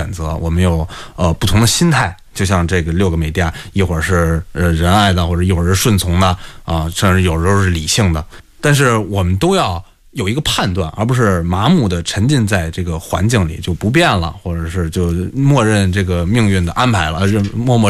选择，我们有不同的心态。就像这个6个美调，一会儿是仁爱的，或者一会儿是顺从的啊，甚至有时候是理性的。但是我们都要有一个判断，而不是麻木的沉浸在这个环境里就不变了，或者是就默认这个命运的安排了，默默